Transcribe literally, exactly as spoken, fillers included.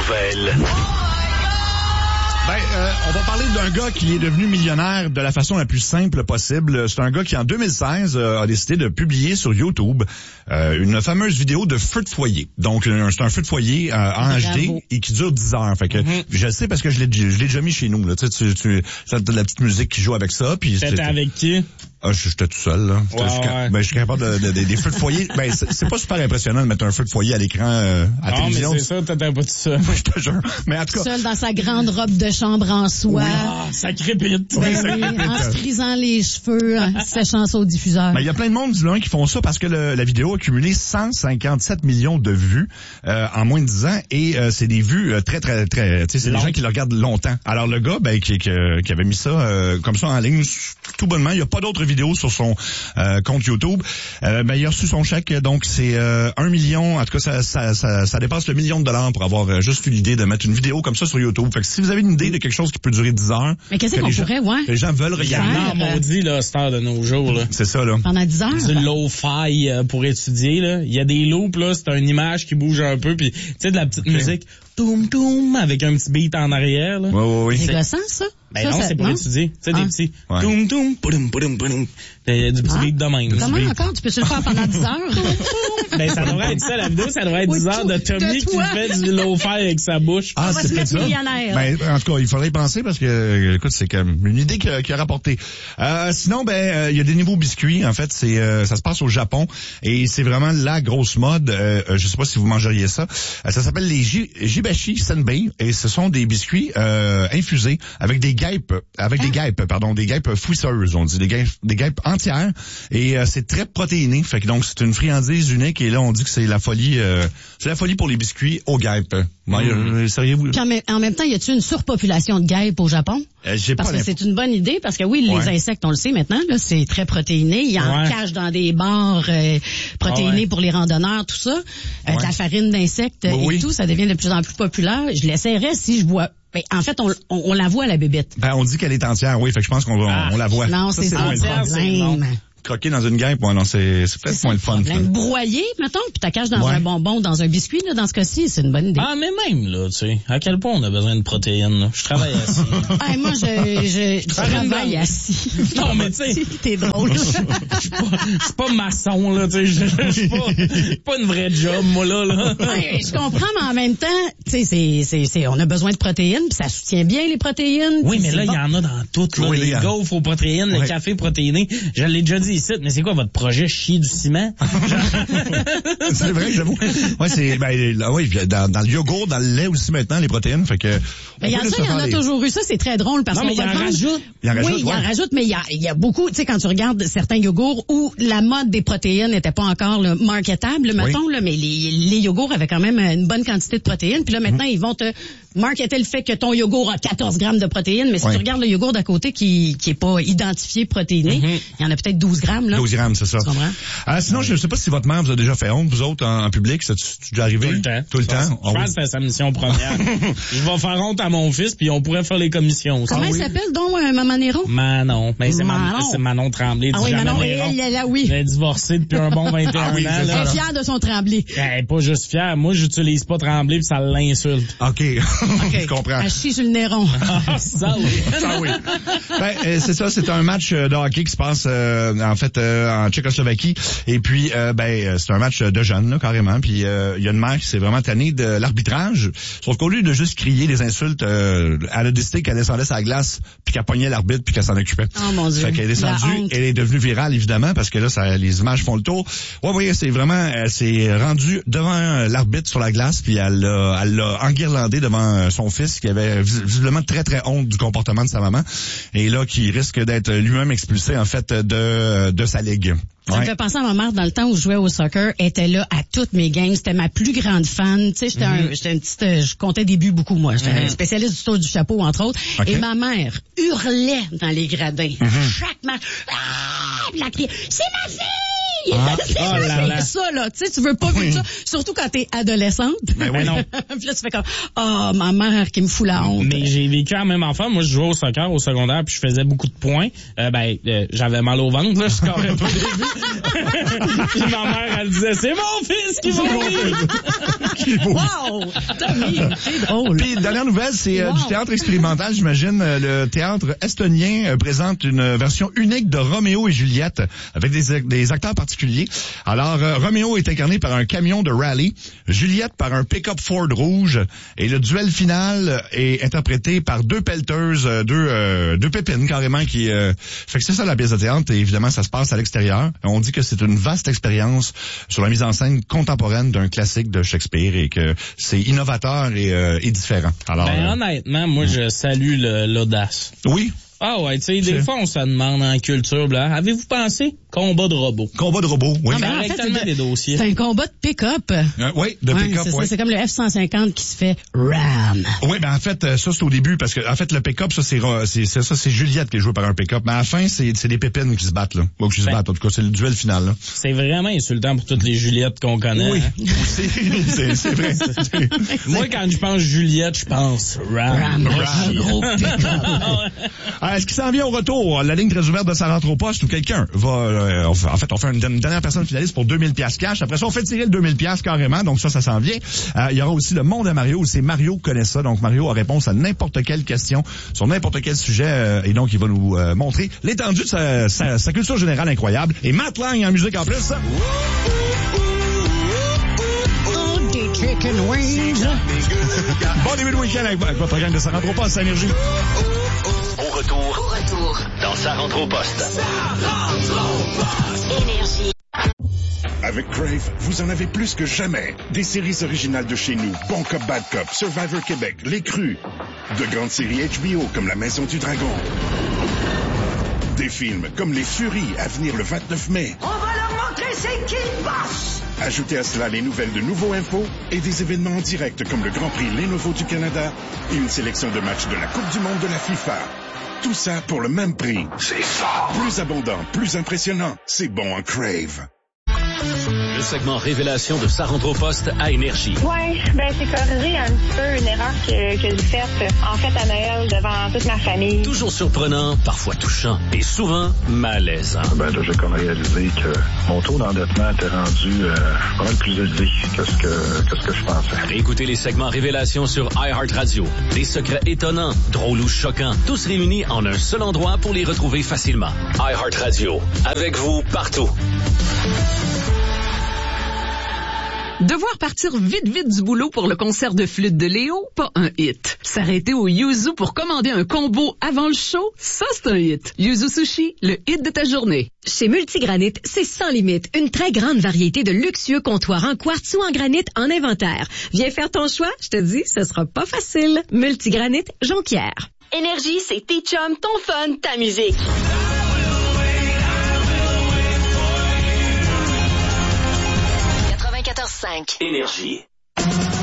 nouvelles. Ben, euh, on va parler d'un gars qui est devenu millionnaire de la façon la plus simple possible. C'est un gars qui, en deux mille seize, euh, a décidé de publier sur YouTube euh, une fameuse vidéo de feu de foyer. Donc, euh, c'est un feu de foyer euh, en H D et qui dure dix heures. Fait que mm-hmm. je le sais parce que je l'ai, je l'ai déjà mis chez nous. Là. Tu sais, tu, tu, t'as de la petite musique qui joue avec ça. Puis T'étais avec qui? Ah, j'étais tout seul, là. Wow, je, ouais. Ben, je suis capable de, de, de, des feux de foyer. Ben, c'est, c'est pas super impressionnant de mettre un feu de foyer à l'écran, euh, à la non, télévision. Non, mais c'est ça, t'étais pas tout seul. Je te jure. Mais en tout cas. Seul dans sa grande robe de chambre en soie. Oui. Ah, ça crépite. Oui, ça crépite. En se frisant les cheveux, en séchant ça au diffuseur. Ben, il y a plein de monde, disons, qui font ça parce que le, la vidéo a cumulé cent cinquante-sept millions de vues, euh, en moins de dix ans. Et, euh, c'est des vues euh, très, très, très, tu sais, c'est Long. Des gens qui le regardent longtemps. Alors, le gars, ben, qui, qui, qui avait mis ça, euh, comme ça en ligne, tout bonnement, il n'y a pas d'autres vidéos sur son, Euh, compte YouTube. Euh, ben, il a reçu son chèque, donc c'est euh, un million. En tout cas, ça, ça, ça, ça dépasse le million de dollars pour avoir euh, juste eu l'idée de mettre une vidéo comme ça sur YouTube. Fait que si vous avez une idée de quelque chose qui peut durer dix heures, mais qu'est-ce que qu'on gens, pourrait, ouais? que les gens veulent regarder. Il y en a maudit, là, cette heure de nos jours, là. C'est ça, là. Pendant dix heures? Du low-fi euh, pour étudier, là. Il y a des loops, là, c'est une image qui bouge un peu, puis tu sais, de la petite okay. musique. Toum, toum, avec un petit beat en arrière, là. Oui, oui, oui. C'est gossant, ça? Ben ça, non, ça, c'est pour non? étudier. Tu sais, ah. des petits ouais. toum, toum, poudum, poudum, poudum. Du petit ah. beat de même. Comment encore? Tu peux-tu le faire pendant dix heures? Ben, ça devrait être ça, la vidéo, ça devrait être dix heures de Tommy qui fait du low-fi avec sa bouche. Ah, on va c'est se mettre ça. millionnaire. Ben, en tout cas, il faudrait y penser parce que, écoute, c'est comme une idée qui a, qui a rapporté. Euh, sinon, ben, il euh, y a des nouveaux biscuits. En fait, c'est, euh, ça se passe au Japon et c'est vraiment la grosse mode. Euh, je sais pas si vous mangeriez ça. Euh, ça s'appelle les J- Jibashi Senbei et ce sont des biscuits euh, infusés avec des guêpes, avec ah. des guêpes, pardon, des guêpes fouisseuses, on dit, des guêpes, des guêpes entières. Et euh, c'est très protéiné. Fait que donc c'est une friandise unique et là on dit que c'est la folie, euh, c'est la folie pour les biscuits aux guêpes. Bon, mmh. Sérieux-vous? Puis en, même, en même temps, y a-t-il une surpopulation de guêpes au Japon? Euh, j'ai parce pas que c'est une bonne idée, parce que oui, les ouais. insectes, on le sait maintenant, là, c'est très protéiné. Il y en ouais. cache dans des bars euh, protéinés ah ouais. pour les randonneurs, tout ça. Euh, ouais. De la farine d'insectes bah, et oui. tout, ça devient de plus en plus populaire. Je l'essaierais si je vois. Ben, en fait, on, on, on la voit, la bébête. Ben, on dit qu'elle est entière, oui. Fait que je pense qu'on ah. on, on la voit. Non, ça, c'est ça, c'est le problème. Croquer dans une guêpe, ouais, non, c'est, c'est peut-être moins le fun. Broyer, mettons, puis t'as cache dans ouais. un bonbon, dans un biscuit, là, dans ce cas-ci, c'est une bonne idée. Ah, mais même, là, tu sais, à quel point on a besoin de protéines, là? Je travaille assis. Ah, moi, je, je, je travaille assis. Non, mais tu sais. T'es drôle. Je suis pas, c'est pas maçon, là, tu sais, je suis pas, pas une vraie job, moi, là, là. Ouais, je comprends, mais en même temps, tu sais, c'est, c'est, c'est, on a besoin de protéines, puis ça soutient bien les protéines. Oui, mais là, il bon. y en a dans tout, là. Oui, les a... gaufres aux protéines, ouais. le café protéiné. Je l'ai déjà dit ici, mais c'est quoi votre projet chier du ciment? C'est vrai, j'avoue. Ouais, c'est, ben, là, oui, dans, dans le yogourt, dans le lait aussi maintenant, les protéines, fait que. Mais il y en a, il y en a les... toujours eu ça, c'est très drôle parce non, qu'on mais il en rajoute. Il en rajoute. Oui, il ouais. en rajoute, mais il y a, il y a beaucoup, tu sais, quand tu regardes certains yogourts où la mode des protéines n'était pas encore là, marketable, mettons, oui. là, mais les, les yogourts avaient quand même une bonne quantité de protéines, puis là, maintenant, mmh. ils vont te marketer le fait que ton yogourt a quatorze grammes de protéines, mais si oui. tu regardes le yogourt d'à côté qui, qui est pas identifié protéiné, mmh. il y en a peut-être douze grammes, là. douze grammes, c'est ça. Ah, sinon, je ne sais pas si votre mère vous a déjà fait honte, vous autres, en, en public. Ça, tu, tu déjà arrivé? Tout le temps. Tout le temps? Je pense que c'était sa mission première. Il va faire honte à mon fils, puis on pourrait faire les commissions. Comment il s'appelle, donc, euh, Maman Néron? Manon. Ben, c'est Manon. Manon, c'est Manon Tremblay. Ah oui, Manon, elle, elle, là, oui. Elle est divorcée depuis un bon vingt et un ah oui, ans. Elle est fière de son Tremblay. Elle est pas juste fière. Moi, j'utilise pas Tremblay, puis ça l'insulte. OK. okay. Je comprends. Elle chie sur le Néron. Ah, ça oui. Ça oui. Ben, euh, c'est ça, c'est un match de hockey qui se passe, euh, en fait, euh, en Tchécoslovaquie. Et puis, euh, ben, c'est un match de jeunes, là, carrément. Puis, il euh, y a une mère qui s'est vraiment tannée de l'arbitrage. Sauf qu'au lieu de juste crier des insultes, euh, elle a décidé qu'elle descendait sa glace, puis qu'elle pognait l'arbitre, puis qu'elle s'en occupait. Oh mon Dieu. Fait qu'elle est descendue, elle est devenue virale, évidemment, parce que là, ça, les images font le tour. Ouais, oui, c'est vraiment, elle s'est rendue devant l'arbitre sur la glace, puis elle l'a, elle l'a enguirlandé devant son fils, qui avait visiblement très, très honte du comportement de sa maman. Et là, qui risque d'être lui-même expulsé, en fait, de, de sa ligue. Ça ouais. me fait penser à ma mère dans le temps où je jouais au soccer, elle était là à toutes mes games, c'était ma plus grande fan, tu sais, j'étais mm-hmm. un, j'étais une petite, je comptais des buts beaucoup moi, j'étais mm-hmm. un spécialiste du tour du chapeau entre autres, okay. et ma mère hurlait dans les gradins, mm-hmm. chaque match, ah, la criait, c'est ma fille! Ah. C'est Oh là là. ça, là. Tu sais, tu veux pas Oui. vivre ça. Surtout quand t'es adolescente. Ben oui. non. Puis là, tu fais comme, oh, ma mère qui me fout la honte. Mais j'ai vécu en même enfant. Moi, je jouais au soccer au secondaire, puis je faisais beaucoup de points. Euh, ben, euh, j'avais mal au ventre, là, je scorais pas au début. Puis ma mère, elle disait, c'est mon fils qui va mourir. Qui vaut- Wow! Tommy, c'est drôle. Puis, dernière nouvelle, c'est euh, Wow. du théâtre expérimental, j'imagine. Euh, Le théâtre estonien euh, présente une version unique de Roméo et Juliette avec des, des acteurs particuliers. Alors, euh, Roméo est incarné par un camion de rallye, Juliette par un pick-up Ford rouge, et le duel final est interprété par deux pelleteuses, euh, deux, euh, deux pépines carrément qui... Euh, fait que c'est ça la pièce de théâtre, et évidemment, ça se passe à l'extérieur. On dit que c'est une vaste expérience sur la mise en scène contemporaine d'un classique de Shakespeare et que c'est innovateur et, euh, et différent. Alors, Ben, euh, honnêtement, moi, je salue le- l'audace. oui, Ah ouais, tu sais, C'est- des fois, on se demande en culture, là, avez-vous pensé combat de robots? combat de robots, oui. Non, mais Ça en règle fait, tellement c'est de- des dossiers. C'est un combat de pick-up. Euh, oui, de Ouais, pick-up, c'est oui. ça, c'est comme le F cent cinquante qui se fait ram. Oui, ben en fait, euh, ça c'est au début parce que en fait le pick-up, ça c'est euh, c'est c'est- ça c'est Juliette qui est jouée par un pick-up, mais à la fin c'est c'est des pépines qui se battent là, ou qui se Ben. battent en tout cas, c'est le duel final là. C'est vraiment insultant pour toutes les Juliettes qu'on connaît. Oui, hein. c'est c'est c'est vrai. Moi, quand je pense Juliette, je pense Ram. Ram, Ram. gros pick-up. Ah, est-ce qu'il s'en vient au retour? La ligne très ouverte de sa rentre au poste ou quelqu'un va euh, on fait- en fait on fait une, une dernière personne finaliste pour deux mille piastres cash. Après ça on fait tirer le deux mille piastres carrément, donc ça ça s'en vient. Euh, il y aura aussi le monde à Mario où c'est Mario qui connaît ça, donc Mario a réponse à n'importe quelle question sur n'importe quel sujet euh, et donc il va nous euh, montrer l'étendue de sa, sa, sa culture générale incroyable. Et Matt Lang en musique en plus. Oh, des chicken wings. Bon début de week-end avec, avec votre gang de sa rentre au poste, Énergie. Au retour, au retour, dans Sa rentre au poste. Énergie. Avec Crave, vous en avez plus que jamais. Des séries originales de chez nous, Bon Cop, Bad Cop, Survivor Québec, Les Crus. De grandes séries H B O comme La Maison du Dragon. Des films comme Les Furies à venir le vingt-neuf mai. On va leur montrer c'est qui le boss! Ajoutez à cela les nouvelles de Nouveau Info et des événements en direct comme le Grand Prix Lenovo du Canada et une sélection de matchs de la Coupe du Monde de la FIFA. Tout ça pour le même prix. C'est fort. Plus abondant, plus impressionnant. C'est bon en Crave. Le segment révélation de Sa rentre au poste à Énergie. Ouais, ben c'est corrigé un petit peu une erreur que, que j'ai faite en fait à Noël devant toute ma famille. Toujours surprenant, parfois touchant et souvent malaisant. Ben là, j'ai comme réalisé que mon taux d'endettement était rendu euh, pas mal plus élevé que ce que, que ce que je pensais. Réécoutez les segments révélations sur iHeartRadio. Des secrets étonnants, drôles ou choquants, tous réunis en un seul endroit pour les retrouver facilement. iHeartRadio, avec vous partout. Devoir partir vite vite du boulot pour le concert de flûte de Léo, pas un hit. S'arrêter au Yuzu pour commander un combo avant le show, ça c'est un hit. Yuzu Sushi, le hit de ta journée. Chez Multigranit, c'est sans limite. Une très grande variété de luxueux comptoirs en quartz ou en granit en inventaire. Viens faire ton choix, je te dis, ce sera pas facile. Multigranit, Jonquière. Énergie, c'est tes chums, ton fun, ta musique. quatre-vingt-quatorze cinq. Énergie.